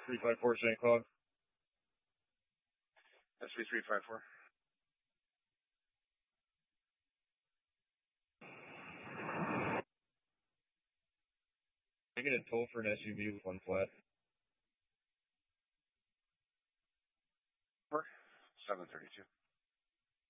354 St. Cloud. SV 354. I get a tow for an SUV with one flat. 732.